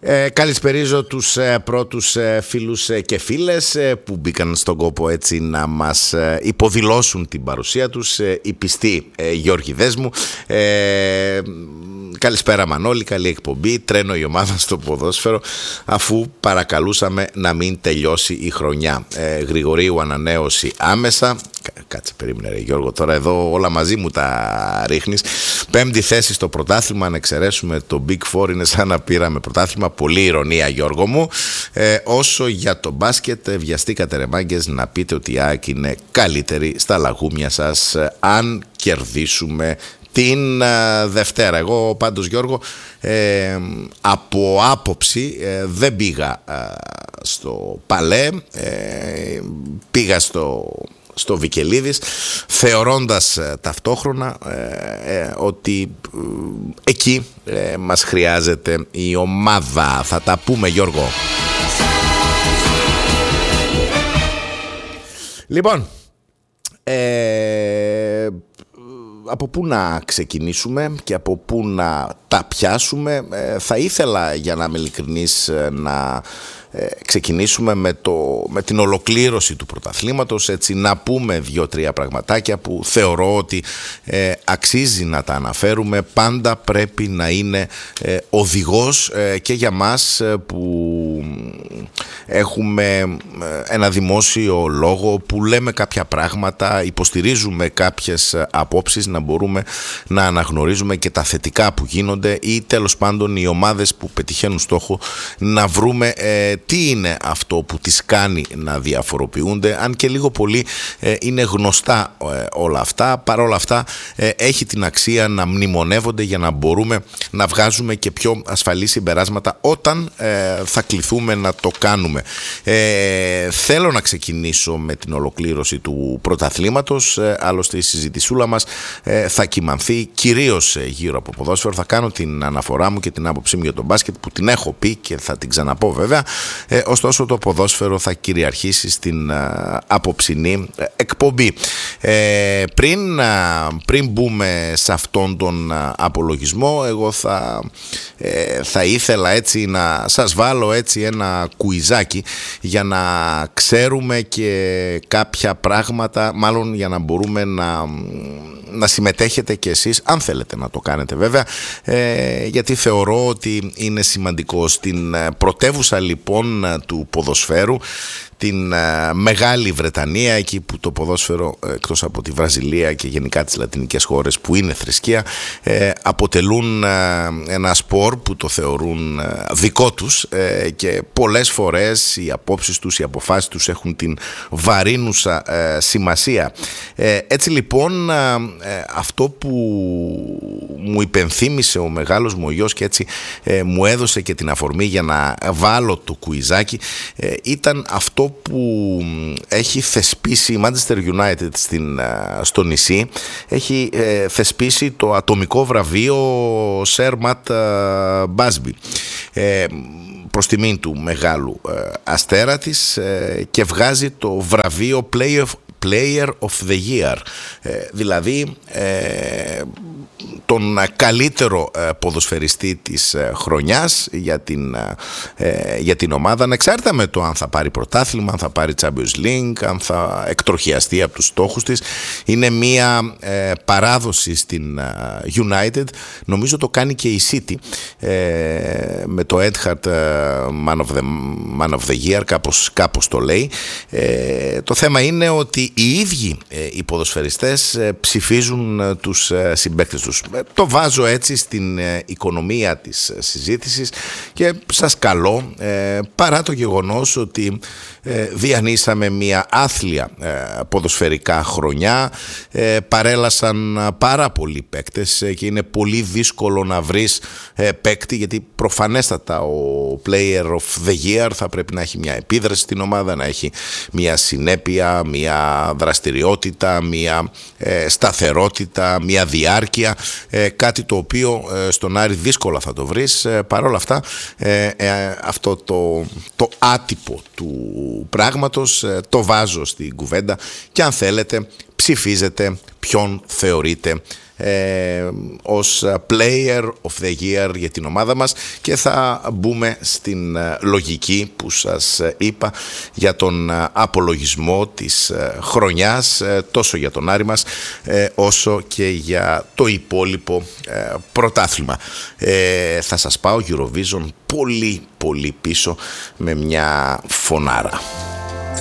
Καλησπερίζω τους πρώτους φίλους και φίλες που μπήκαν στον κόπο έτσι να μας υποδηλώσουν την παρουσία τους, οι πιστοί Γιώργηδές μου. Καλησπέρα Μανώλη, καλή εκπομπή. Τρένο η ομάδα στο ποδόσφαιρο αφού παρακαλούσαμε να μην τελειώσει η χρονιά. Γρηγορίου ανανέωση άμεσα. Κάτσε, περίμενε ρε Γιώργο, τώρα εδώ όλα μαζί μου τα ρίχνεις. 5η θέση στο πρωτάθλημα, αν εξαιρέσουμε το Big Four, είναι σαν να πήραμε πρωτάθλημα. Πολύ ηρωνία Γιώργο μου. Όσο για το μπάσκετ, βιαστήκατε ρε μάγκες να πείτε ότι η ΑΕΚ είναι καλύτερη στα λαγούμια σας αν κερδίσουμε την Δευτέρα. Εγώ πάντως Γιώργο από άποψη δεν πήγα στο Παλέ, πήγα στο Βικελίδης, θεωρώντας ταυτόχρονα ότι εκεί μας χρειάζεται η ομάδα. Θα τα πούμε Γιώργο. Λοιπόν, από πού να ξεκινήσουμε και από πού να τα πιάσουμε? Θα ήθελα, για να είμαι ειλικρινής, να ξεκινήσουμε με την ολοκλήρωση του πρωταθλήματος, έτσι να πούμε 2-3 πραγματάκια που θεωρώ ότι αξίζει να τα αναφέρουμε. Πάντα πρέπει να είναι οδηγός και για μας που έχουμε ένα δημόσιο λόγο, που λέμε κάποια πράγματα, υποστηρίζουμε κάποιες απόψεις, να μπορούμε να αναγνωρίζουμε και τα θετικά που γίνονται ή τέλος πάντων οι ομάδες που πετυχαίνουν στόχο, να βρούμε τι είναι αυτό που τις κάνει να διαφοροποιούνται, αν και λίγο πολύ είναι γνωστά όλα αυτά. Παρ' όλα αυτά έχει την αξία να μνημονεύονται για να μπορούμε να βγάζουμε και πιο ασφαλή συμπεράσματα όταν θα κληθούμε να το κάνουμε. Θέλω να ξεκινήσω με την ολοκλήρωση του πρωταθλήματος, άλλωστε η συζητησούλα μας θα κυμανθεί κυρίως γύρω από ποδόσφαιρο. Θα κάνω την αναφορά μου και την άποψή μου για τον μπάσκετ που την έχω πει και θα την ξαναπώ βέβαια. Ωστόσο το ποδόσφαιρο θα κυριαρχήσει στην απόψινή εκπομπή. Πριν μπούμε σε αυτόν τον απολογισμό, εγώ θα ήθελα έτσι να σας βάλω έτσι ένα κουιζάκι για να ξέρουμε και κάποια πράγματα, μάλλον για να μπορούμε να συμμετέχετε και εσείς, αν θέλετε να το κάνετε βέβαια, γιατί θεωρώ ότι είναι σημαντικό. Στην πρωτεύουσα λοιπόν του ποδοσφαίρου, την Μεγάλη Βρετανία, εκεί που το ποδόσφαιρο, εκτός από τη Βραζιλία και γενικά τις λατινικές χώρες που είναι θρησκεία, αποτελούν ένα σπορ που το θεωρούν δικό τους και πολλές φορές οι απόψεις τους, οι αποφάσεις τους έχουν την βαρύνουσα σημασία. Έτσι λοιπόν αυτό που μου υπενθύμησε ο μεγάλος μου ο γιος και έτσι μου έδωσε και την αφορμή για να βάλω το κουιζάκι ήταν αυτό που έχει θεσπίσει η Manchester United στο νησί. Έχει θεσπίσει το ατομικό βραβείο Sir Matt Busby προς τιμήν του μεγάλου αστέρα της και βγάζει το βραβείο Player of the Year, δηλαδή τον καλύτερο ποδοσφαιριστή της χρονιάς για την ομάδα, ανεξάρτητα με το αν θα πάρει πρωτάθλημα, αν θα πάρει Champions League, αν θα εκτροχιαστεί από τους στόχους της. Είναι μια παράδοση στην United, νομίζω το κάνει και η City με το Etihad Man of the Year, κάπως το λέει. Το θέμα είναι ότι οι ίδιοι οι ποδοσφαιριστές ψηφίζουν τους συμπαίκτες τους. Το βάζω έτσι στην οικονομία της συζήτησης και σας καλώ, παρά το γεγονός ότι διανύσαμε μια άθλια ποδοσφαιρικά χρονιά, παρέλασαν πάρα πολλοί παίκτες και είναι πολύ δύσκολο να βρεις παίκτη, γιατί προφανέστατα ο Player of the Year θα πρέπει να έχει μια επίδραση στην ομάδα, να έχει μια συνέπεια, μια δραστηριότητα, μια σταθερότητα, μια διάρκεια, κάτι το οποίο στον Άρη δύσκολα θα το βρεις. Παρ' όλα αυτά αυτό το άτυπο του πράγματος το βάζω στην κουβέντα και αν θέλετε ψηφίζετε ποιον θεωρείτε ως Player of the Year για την ομάδα μας, και θα μπούμε στην λογική που σας είπα για τον απολογισμό της χρονιάς, τόσο για τον Άρη μας όσο και για το υπόλοιπο πρωτάθλημα. Θα σας πάω Eurovision πολύ πολύ πίσω με μια φωνάρα.